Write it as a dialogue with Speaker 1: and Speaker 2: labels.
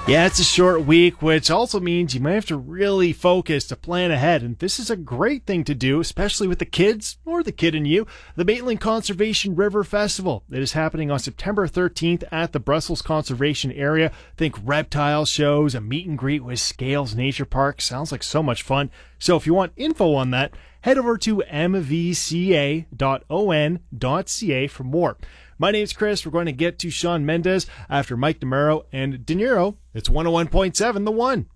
Speaker 1: Yeah, it's a short week, which also means you might have to really focus to plan ahead. And this is a great thing to do, especially with the kids or the kid in you. The Maitland Conservation River Festival. It is happening on September 13th at the Brussels Conservation Area. Think reptile shows, a meet and greet with Scales Nature Park. Sounds like so much fun. So if you want info on that, head over to mvca.on.ca for more. My name's Chris. We're going to get to Shawn Mendes after Mike DeMuro and De Niro. It's 101.7 The One.